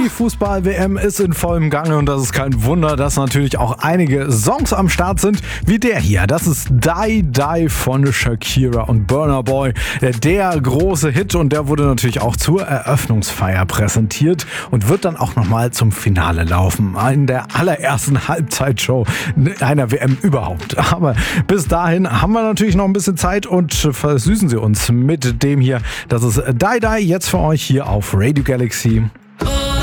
Die Fußball-WM ist in vollem Gange und das ist kein Wunder, dass natürlich auch einige Songs am Start sind, wie der hier. Das ist Die Die von Shakira und Burna Boy. Der große Hit und der wurde natürlich auch zur Eröffnungsfeier präsentiert und wird dann auch nochmal zum Finale laufen. In der allerersten Halbzeitshow einer WM überhaupt. Aber bis dahin haben wir natürlich noch ein bisschen Zeit und versüßen Sie uns mit dem hier. Das ist Die Die jetzt für euch hier auf Radio Galaxy.